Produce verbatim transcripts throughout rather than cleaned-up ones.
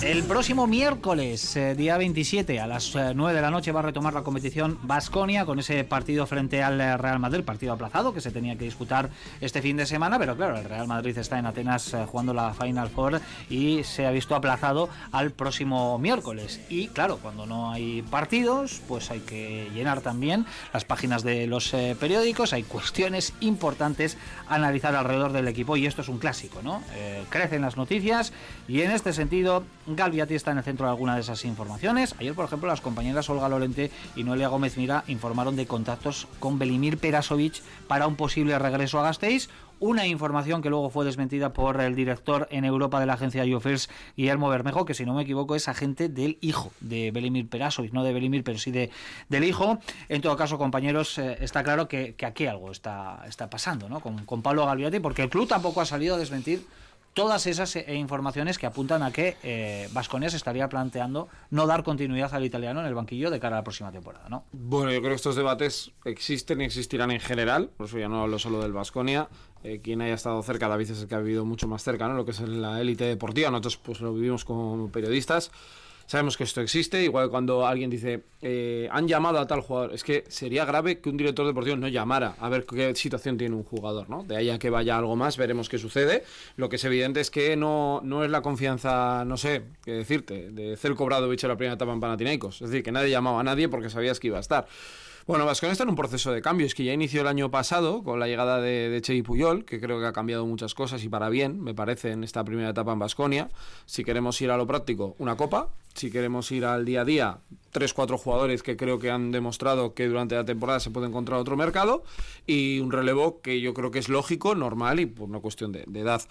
El próximo miércoles, eh, día veintisiete, a las eh, nueve de la noche va a retomar la competición Baskonia con ese partido frente al eh, Real Madrid, partido aplazado que se tenía que disputar este fin de semana, pero claro, el Real Madrid está en Atenas eh, jugando la Final Four y se ha visto aplazado al próximo miércoles. Y claro, cuando no hay partidos, pues hay que llenar también las páginas de los eh, periódicos, hay cuestiones importantes a analizar alrededor del equipo y esto es un clásico, ¿no? Eh, crecen las noticias y en este sentido Galbiati está en el centro de alguna de esas informaciones. Ayer, por ejemplo, las compañeras Olga Lorente y Noelia Gómez Mira informaron de contactos con Velimir Perasovic para un posible regreso a Gasteiz. Una información que luego fue desmentida por el director en Europa de la agencia YouFirst, Guillermo Bermejo, que si no me equivoco es agente del hijo de Velimir Perasovic, no de Velimir, pero sí de, del hijo. En todo caso, compañeros, eh, está claro que, que aquí algo está, está pasando, ¿no? Con, con Pablo Galbiati, porque el club tampoco ha salido a desmentir todas esas eh, informaciones que apuntan a que eh, Baskonia se estaría planteando no dar continuidad al italiano en el banquillo de cara a la próxima temporada, ¿no? Bueno, yo creo que estos debates existen y existirán en general, por eso ya no hablo solo del Baskonia. Eh, quien haya estado cerca, David es el que ha vivido mucho más cerca, ¿no? Lo que es la élite deportiva, nosotros pues lo vivimos como periodistas. Sabemos que esto existe, igual cuando alguien dice eh, han llamado a tal jugador, es que sería grave que un director deportivo no llamara a ver qué situación tiene un jugador, ¿no? De ahí a que vaya algo más, veremos qué sucede. Lo que es evidente es que no, no es la confianza, no sé qué decirte, de Zeljko Obradović en la primera etapa en Panathinaikos, es decir, que nadie llamaba a nadie porque sabías que iba a estar. Bueno, Baskonia está en un proceso de cambio, es que ya inició el año pasado con la llegada de, de Xevi Puyol, que creo que ha cambiado muchas cosas y para bien, me parece, en esta primera etapa en Baskonia. Si queremos ir a lo práctico, una copa. Si queremos ir al día a día, tres, cuatro jugadores que creo que han demostrado que durante la temporada se puede encontrar otro mercado y un relevo que yo creo que es lógico, normal y por una cuestión de, de edad.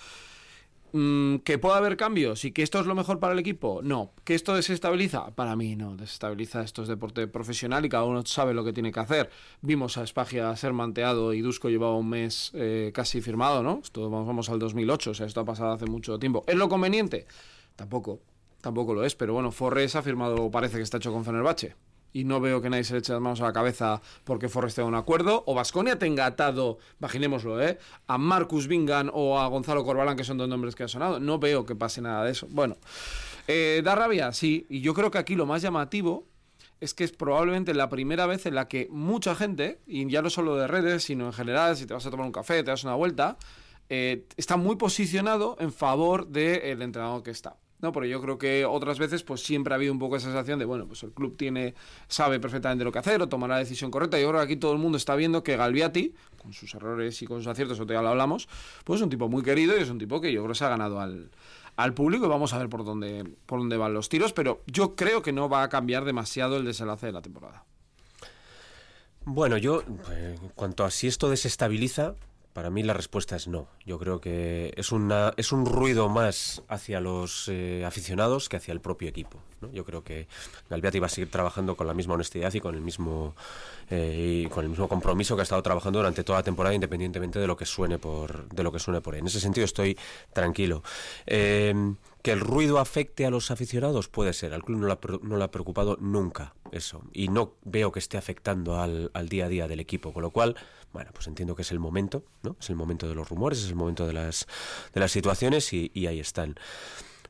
¿Que pueda haber cambios y que esto es lo mejor para el equipo? No. ¿Que esto desestabiliza? Para mí no, desestabiliza. Esto es deporte profesional y cada uno sabe lo que tiene que hacer. Vimos a Spagia ser manteado y Dusko llevaba un mes eh, casi firmado, ¿no? Esto vamos, vamos al dos mil ocho, o sea, esto ha pasado hace mucho tiempo. ¿Es lo conveniente? Tampoco, tampoco lo es, pero bueno, Forres ha firmado, parece que está hecho con Fenerbahce. Y no veo que nadie se le eche las manos a la cabeza porque Forres tenga un acuerdo, o Baskonia tenga atado, imaginémoslo, ¿eh? a Marcus Vingan o a Gonzalo Corbalán, que son dos nombres que han sonado. No veo que pase nada de eso. Bueno, eh, ¿da rabia? Sí, y yo creo que aquí lo más llamativo es que es probablemente la primera vez en la que mucha gente, y ya no solo de redes, sino en general, si te vas a tomar un café, te das una vuelta, eh, está muy posicionado en favor del entrenador que está. No, porque yo creo que otras veces pues siempre ha habido un poco esa sensación de, bueno, pues el club tiene sabe perfectamente lo que hacer o tomará la decisión correcta. Yo creo que aquí todo el mundo está viendo que Galbiati, con sus errores y con sus aciertos, eso ya lo hablamos, pues es un tipo muy querido y es un tipo que yo creo que se ha ganado al, al público y vamos a ver por dónde, por dónde van los tiros, pero yo creo que no va a cambiar demasiado el desenlace de la temporada. Bueno, yo, en cuanto a si esto desestabiliza, para mí la respuesta es no. Yo creo que es una es un ruido más hacia los eh, aficionados que hacia el propio equipo, ¿no? Yo creo que Galbiati va a seguir trabajando con la misma honestidad y con el mismo eh, y con el mismo compromiso que ha estado trabajando durante toda la temporada, independientemente de lo que suene por de lo que suene por ahí. En ese sentido estoy tranquilo. Eh, ¿Que el ruido afecte a los aficionados? Puede ser. Al club no le ha, no le ha preocupado nunca eso. Y no veo que esté afectando al, al día a día del equipo. Con lo cual, bueno, pues entiendo que es el momento, ¿no? Es el momento de los rumores, es el momento de las, de las situaciones y, y ahí están.